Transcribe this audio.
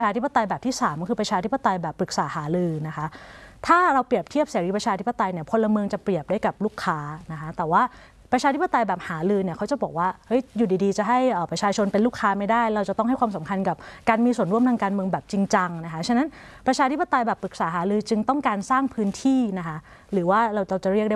ประชาธิปไตยแบบที่3ก็คือประชาธิปไตยแบบปรึกษาหารือนะคะถ้าเราเปรียบเทียบเสรีประชาธิปไตยเนี่ยพลเมืองจะเปรียบได้กับลูกค้านะคะแต่ว่าประชาธิปไตยแบบหารือเนี่ยเขาจะบอกว่าเฮ้ยอยู่ดีๆจะให้ประชาชนเป็นลูกค้าไม่ได้เราจะต้องให้ความสำคัญกับการมีส่วนร่วมทางการเมืองแบบจริงจังนะคะฉะนั้นประชาธิปไตยแบบปรึกษาหารือจึงต้องการสร้างพื้นที่นะคะหรือว่าเราจะเรียกได้